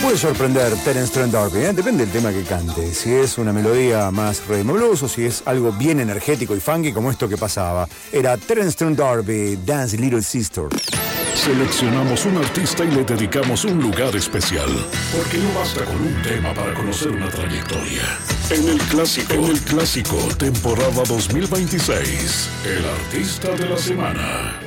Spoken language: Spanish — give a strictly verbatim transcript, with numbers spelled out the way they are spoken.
Puede sorprender Terence Trent D'Arby, ¿eh? Depende del tema que cante. Si es una melodía más rhythm and blues o si es algo bien energético y funky como esto que pasaba. Era Terence Trent D'Arby, Dance Little Sister. Seleccionamos un artista y le dedicamos un lugar especial, porque no basta con un tema para conocer una trayectoria. En el clásico, en el clásico, temporada dos mil veintiséis, el artista de la semana.